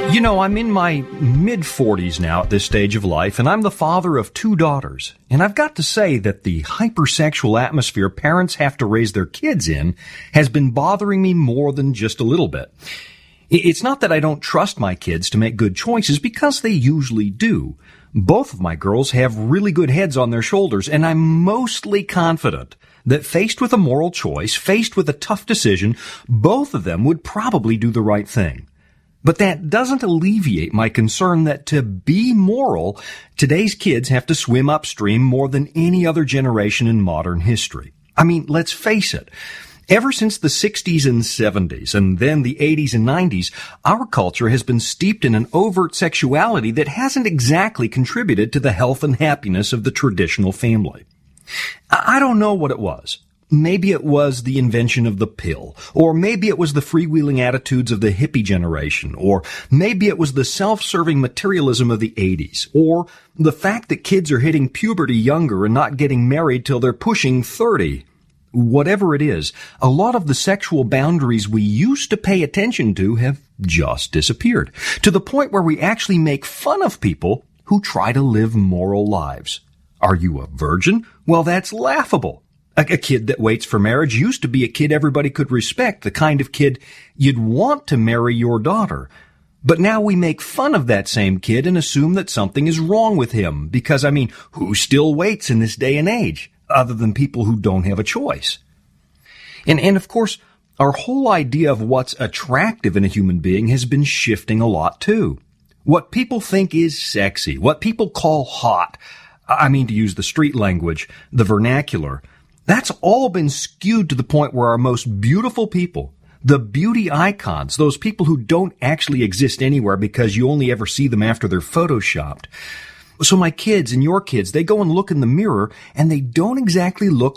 You know, I'm in my mid-40s now at this stage of life, and I'm the father of 2 daughters. And I've got to say that the hypersexual atmosphere parents have to raise their kids in has been bothering me more than just a little bit. It's not that I don't trust my kids to make good choices, because they usually do. Both of my girls have really good heads on their shoulders, and I'm mostly confident that faced with a moral choice, faced with a tough decision, both of them would probably do the right thing. But that doesn't alleviate my concern that to be moral, today's kids have to swim upstream more than any other generation in modern history. I mean, let's face it. Ever since the 60s and 70s, and then the 80s and 90s, our culture has been steeped in an overt sexuality that hasn't exactly contributed to the health and happiness of the traditional family. I don't know what it was. Maybe it was the invention of the pill, or maybe it was the freewheeling attitudes of the hippie generation, or maybe it was the self-serving materialism of the 80s, or the fact that kids are hitting puberty younger and not getting married till they're pushing 30. Whatever it is, a lot of the sexual boundaries we used to pay attention to have just disappeared, to the point where we actually make fun of people who try to live moral lives. Are you a virgin? Well, that's laughable. A kid that waits for marriage used to be a kid everybody could respect, the kind of kid you'd want to marry your daughter. But now we make fun of that same kid and assume that something is wrong with him, because, I mean, who still waits in this day and age, other than people who don't have a choice? And of course, our whole idea of what's attractive in a human being has been shifting a lot too. What people think is sexy, what people call hot, I mean, to use the street language, the vernacular, that's all been skewed to the point where our most beautiful people, the beauty icons, those people who don't actually exist anywhere because you only ever see them after they're photoshopped. So my kids and your kids, they go and look in the mirror and they don't exactly look